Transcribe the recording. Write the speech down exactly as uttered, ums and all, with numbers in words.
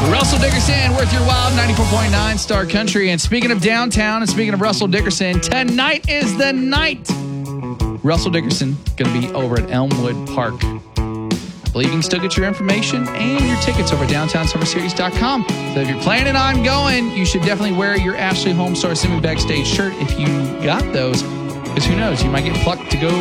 Russell Dickerson, Worth Your Wild, ninety-four point nine Star Country. And speaking of downtown and speaking of Russell Dickerson, tonight is the night. Russell Dickerson going to be over at Elmwood Park. I believe you can still get your information and your tickets over at downtown summer series dot com. So if you're planning on going, you should definitely wear your Ashley Homestar Swimming Backstage shirt if you got those. Because who knows, you might get plucked to go